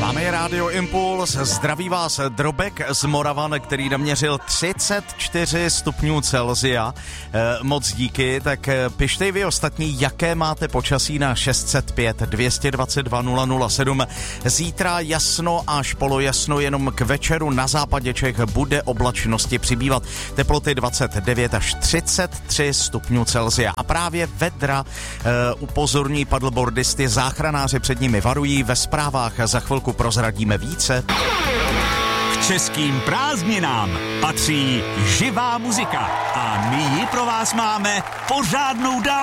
Máme je Rádio Impuls, zdraví vás Drobek z Moravan, který naměřil 34 stupňů Celsia. Moc díky, tak pište vy ostatní, jaké máte počasí na 605 222 007. Zítra jasno až polojasno, jenom k večeru na západě Čech bude oblačnosti přibývat. Teploty 29 až 33 stupňů Celsia. A právě vedra upozorní paddleboardisty, záchranáři před nimi varují, ve zprávách za chvilku prozradíme více. K českým prázdninám patří živá muzika a my ji pro vás máme pořádnou dávku.